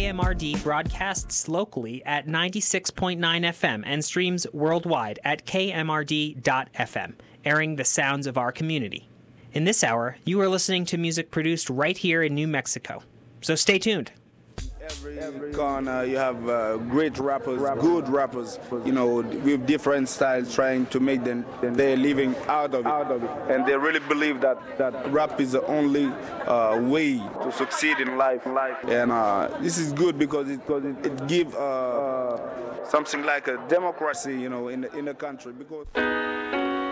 KMRD broadcasts locally at 96.9 FM and streams worldwide at kmrd.fm, airing the sounds of our community. In this hour, you are listening to music produced right here in New Mexico. So stay tuned. Every corner you have great rappers, good rappers, with different styles, trying to make them their living out of it. And they really believe that rap is the only way to succeed in life. And this is good because it gives something like a democracy, in the country. Because